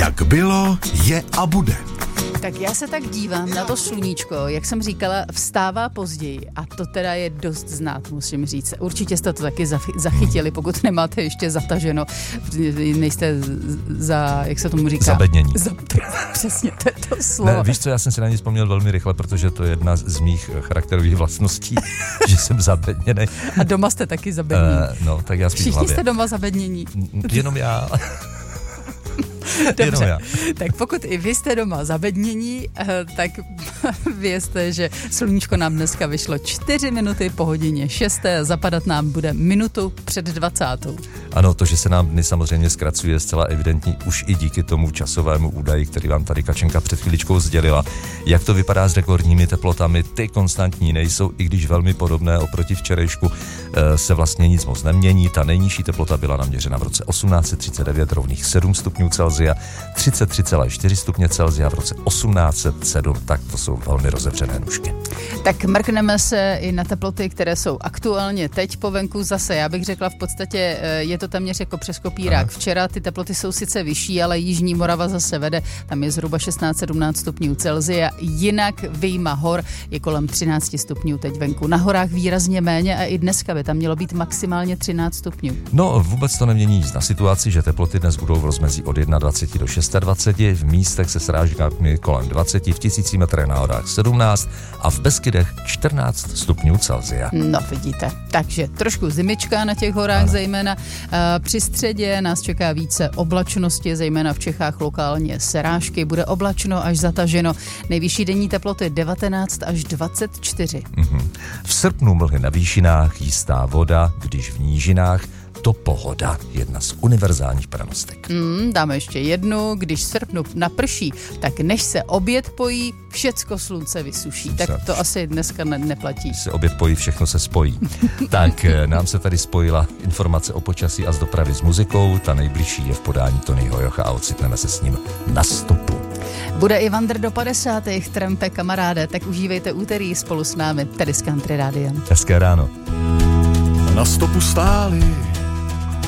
Jak bylo, je a bude. Tak já se tak dívám na to sluníčko, jak jsem říkala, vstává později a to teda je dost znát, musím říct. Určitě jste to taky zachytili, pokud nemáte ještě zataženo, nejste jak se tomu říká? Zabednění. Přesně, to je to slovo. Ne, víš co, já jsem si na ně vzpomněl velmi rychle, protože to je jedna z mých charakterových vlastností, že jsem zabedněný. A doma jste taky zabednění. No, tak já spíš Všichni hlavě. Jste doma zabednění. Jenom já. Dobře, tak pokud i vy jste doma zabednění, tak vězte, že sluníčko nám dneska vyšlo 4 minuty po hodině 6. Zapadat nám bude minutu před 20. Ano, to, že se nám dny samozřejmě zkracuje, je zcela evidentní už i díky tomu časovému údaji, který vám tady Kačenka před chvíličkou sdělila. Jak to vypadá s rekordními teplotami, ty konstantní nejsou, i když velmi podobné oproti včerejšku se vlastně nic moc nemění. Ta nejnižší teplota byla naměřena v roce 1839 rovných 7 stupňů Celsia, 33,4 stupně Celsia v roce 1807. Tak to jsou velmi rozevřené nůžky. Tak mrkneme se i na teploty, které jsou aktuálně teď po venku. Zase, já bych řekla, v podstatě je to téměř jako přes kopírák. Včera ty teploty jsou sice vyšší, ale jižní Morava zase vede. Tam je zhruba 16-17 stupňů Celsia. Jinak vyjma hor je kolem 13 stupňů teď venku. Na horách výrazně méně a i dneska by tam mělo být maximálně 13 stupňů. No, vůbec to nemění nic na situaci, že teploty dnes budou v rozmezí od 21 do 26, v místech se srážkami kolem 20, v 1000 metrech na horách 17 a v Beskydech 14 stupňů Celsia. No vidíte, takže trošku zimička na těch horách, zejména při středě nás čeká více oblačnosti, zejména v Čechách lokálně srážky, bude oblačno až zataženo, nejvyšší denní teploty 19 až 24. V srpnu mlhy na výšinách, jistá voda, když v nížinách to pohoda, jedna z univerzálních pranostek. Dáme ještě jednu, když v srpnu naprší, tak než se oběd pojí, všecko slunce vysuší. Tak to asi dneska neplatí. Když se oběd pojí, všechno se spojí. Tak nám se tady spojila informace o počasí a z dopravy s muzikou, ta nejbližší je v podání Tonyho Jocha a ocitneme se s ním na stopu. Bude i Vandr do 50. Trempe kamaráde, tak užívejte úterý spolu s námi, tedy s Country Rádiem. Hezké ráno. Na stopu stáli